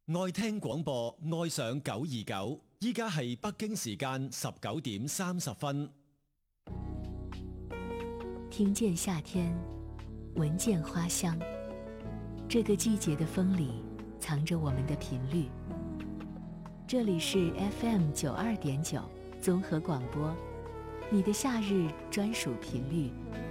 愛聽廣播，愛上929，依家係北京時間19點30分。 聽見夏天，聞見花香。這個季節的風裡藏着我們的頻率。這裡是 FM92.9綜合廣播，你的夏日專屬頻率。